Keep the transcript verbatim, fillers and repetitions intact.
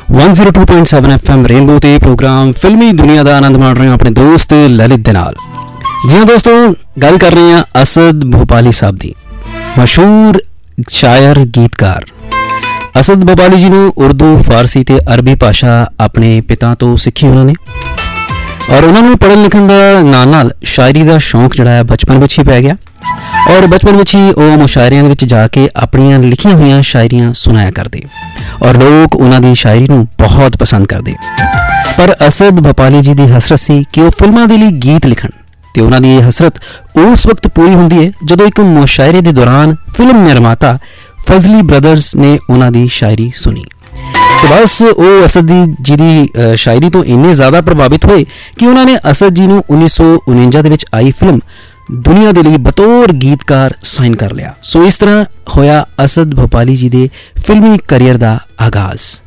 One zero two point seven F M rainbow ते programme फिल्मी दुनिया का आनंद माण रहे हो अपने दोस्त ललित दे नाल। जी हाँ दोस्तों, गल कर रहे हैं असद भोपाली साहब की, मशहूर शायर गीतकार। असद भोपाली जी ने उर्दू फारसी ते अरबी भाषा अपने पिता तो सीखी उन्होंने, और उन्होंने पढ़न लिखन का नाल नाल शायरी का शौक जड़ा बचपन में ही पै गया, और बचपन में ही वह मुशायरियां विच जाके अपनियां लिखियां हुई शायरियां सुनाया करते, और लोग उन्होंने शायरी नूं बहुत पसंद करते। पर असद भोपाली जी की हसरत सी कि वह फिल्मां दे लई गीत लिखण, ते उन्हां दी हसरत उस वक्त पूरी हुंदी है जदों एक मुशायरे के दौरान फिल्म निर्माता फजली ब्रदर्स ने उन्हां दी शायरी सुनी। तो बस वो असद जी की शायरी तो इन्ने ज़्यादा प्रभावित हुए कि उन्होंने असद जी नूं उन्नीस सौ उनंजा दे विच आई फिल्म दुनिया दे लई बतौर गीतकार साइन कर लिया। सो इस तरह होया असद भोपाली जी दे फिल्मी करियर का आगाज़।